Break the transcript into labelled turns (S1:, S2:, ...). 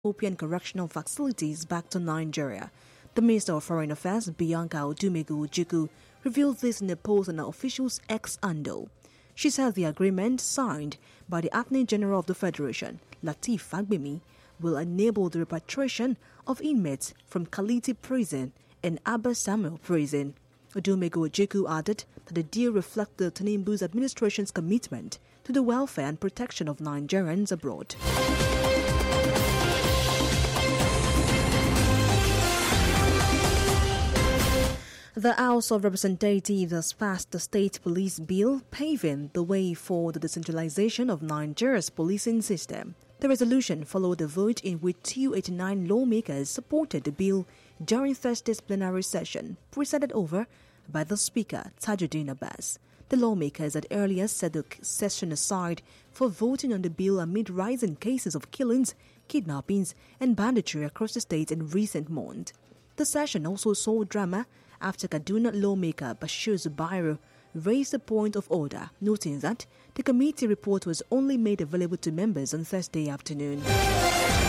S1: Ethiopian correctional facilities back to Nigeria. The Minister of Foreign Affairs, Bianca Odumegu Ojukwu, revealed this in a post on her official's X handle. She said the agreement signed by the Attorney General of the Federation, Lateef Fagbemi, will enable the repatriation of inmates from Kaliti Prison and Abba Samuel Prison. Odumegu Ojukwu added that the deal reflected Tinubu's administration's commitment to the welfare and protection of Nigerians abroad. The House of Representatives has passed the State Police Bill, paving the way for the decentralization of Nigeria's policing system. The resolution followed a vote in which 289 lawmakers supported the bill during Thursday's plenary session, presided over by the Speaker, Tajuddin Abbas. The lawmakers had earlier set the session aside for voting on the bill amid rising cases of killings, kidnappings, and banditry across the state in recent months. The session also saw drama after Kaduna lawmaker Bashir Zubairu raised a point of order, noting that the committee report was only made available to members on Thursday afternoon.